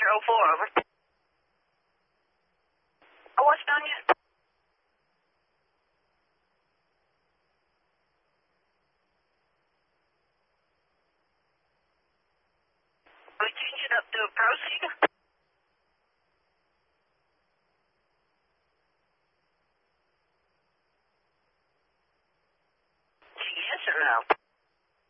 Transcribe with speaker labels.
Speaker 1: 04, over. Oh, what's done yet? We change it up to a pro-seater? Yes or no?